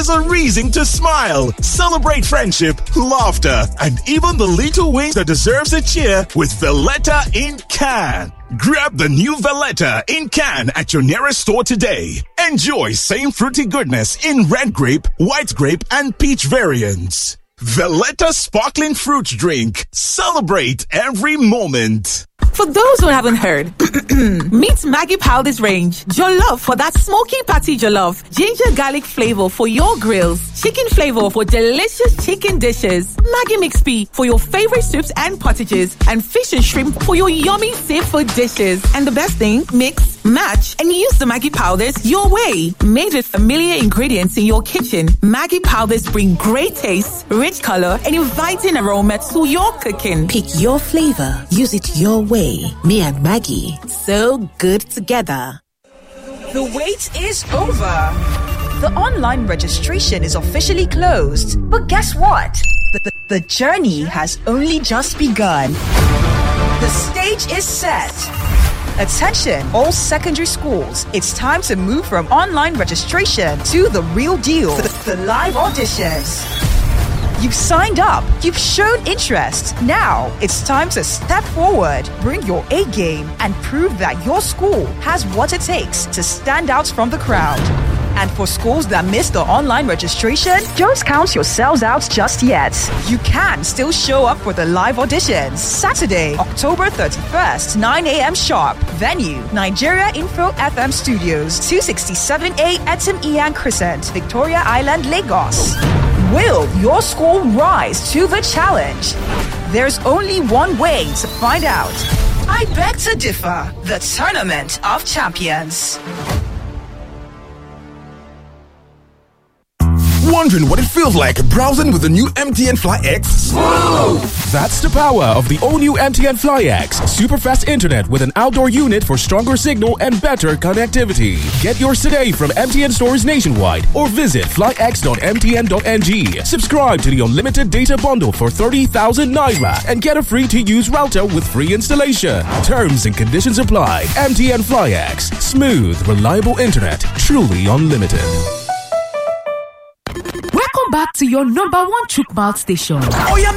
is a reason to smile. Celebrate friendship, laughter, and even the little wins that deserves a cheer with Valletta in can. Grab the new Valletta in can at your nearest store today. Enjoy same fruity goodness in red grape, white grape, and peach variants. Valletta sparkling fruit drink. Celebrate every moment. For those who haven't heard, meet Maggie Powder's range. Jollof for that smoky patty jollof. Ginger garlic flavor for your grills. Chicken flavor for delicious chicken dishes. Maggie Mix P for your favorite soups and pottages. And fish and shrimp for your yummy seafood dishes. And the best thing, mix, match, and use the Maggie Powders your way. Made with familiar ingredients in your kitchen, Maggie Powders bring great taste, rich color, and inviting aroma to your cooking. Pick your flavor. Use it your way. Me and Maggie, so good together. The wait is over. The online registration is officially closed. But guess what? The journey has only just begun. The stage is set. Attention, all secondary schools. It's time to move from online registration to the real deal. The live auditions. You've signed up. You've shown interest. Now it's time to step forward, bring your A game, and prove that your school has what it takes to stand out from the crowd. And for schools that missed the online registration, don't count yourselves out just yet. You can still show up for the live auditions. Saturday, October 31st, 9 a.m. sharp. Venue, Nigeria Info FM Studios, 267A Etim Ian Crescent, Victoria Island, Lagos. Will your school rise to the challenge? There's only one way to find out. I beg to differ. The Tournament of Champions. Wondering what it feels like browsing with the new MTN Fly X? Smooth! That's the power of the all-new MTN Fly X. Super fast internet with an outdoor unit for stronger signal and better connectivity. Get yours today from MTN stores nationwide or visit flyx.mtn.ng. Subscribe to the unlimited data bundle for 30,000 Naira and get a free-to-use router with free installation. Terms and conditions apply. MTN Fly X. Smooth, reliable internet. Truly unlimited. Welcome back to your number one chook mouth station. Oh, yeah.